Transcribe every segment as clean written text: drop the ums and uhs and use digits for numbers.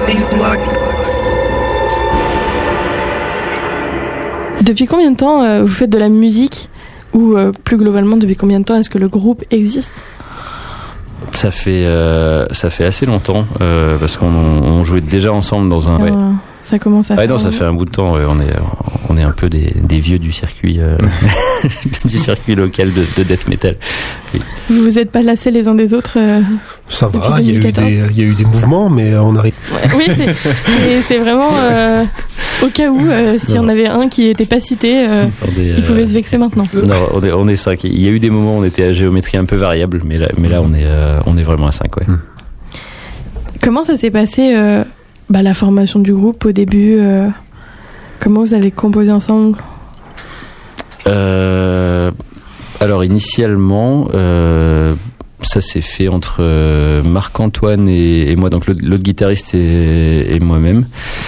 Depuis combien de temps vous faites de la musique ou plus globalement depuis combien de temps est-ce que le groupe existe ? Ça fait assez longtemps parce qu'on jouait déjà ensemble dans un. Ouais. Ça commence à faire. Non, ça fait un bout de temps. On est un peu des vieux du circuit du circuit local de death metal. Oui. Vous vous êtes pas lassés les uns des autres Ça va. Il y a eu des mouvements, mais on arrive. Ouais, oui, c'est vraiment au cas où s'il y en avait un qui était pas cité, il pouvait se vexer maintenant. Non, on est 5. Il y a eu des moments où on était à géométrie un peu variable, mais là on est vraiment à 5, ouais. Comment ça s'est passé la formation du groupe au début comment vous avez composé ensemble? Alors initialement ça s'est fait entre Marc-Antoine et moi, donc l'autre guitariste et moi-même,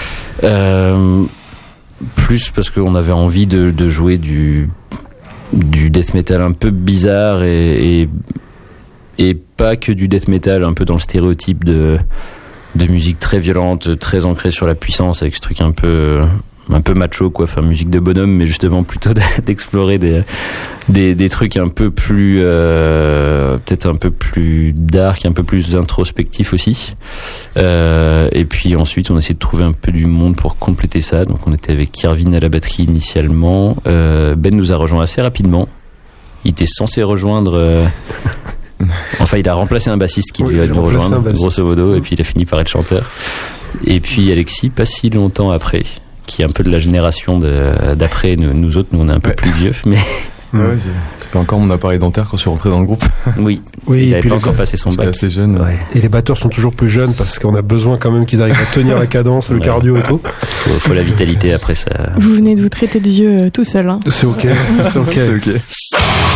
plus parce qu'on avait envie de jouer du death metal un peu bizarre et pas que du death metal un peu dans le stéréotype de musique très violente, très ancrée sur la puissance, avec ce truc un peu macho, quoi, enfin musique de bonhomme, mais justement plutôt d'explorer des trucs un peu plus peut-être un peu plus dark, un peu plus introspectif aussi, et puis ensuite on a essayé de trouver un peu du monde pour compléter ça. Donc on était avec Kirvin à la batterie initialement, Ben nous a rejoint assez rapidement, il était censé rejoindre enfin il a remplacé un bassiste qui devait nous rejoindre grosso modo, et puis il a fini par être chanteur. Et puis Alexis pas si longtemps après, qui est un peu de la génération d'après nous autres. Nous on est un peu plus vieux, mais ouais, c'est pas encore mon appareil dentaire quand je suis rentré dans le groupe. Oui, il avait pas encore passé son bac. J'étais assez jeune. Ouais. Et les batteurs sont toujours plus jeunes parce qu'on a besoin quand même qu'ils arrivent à tenir la cadence, le cardio et tout. Faut la vitalité après ça. Vous venez de vous traiter de vieux tout seul, hein. C'est ok. C'est ok.